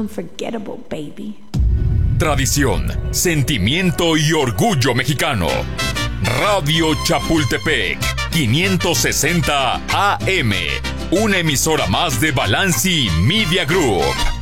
unforgettable, baby. Tradición, sentimiento y orgullo mexicano. Radio Chapultepec, 560 AM. Una emisora más de Balanci Media Group.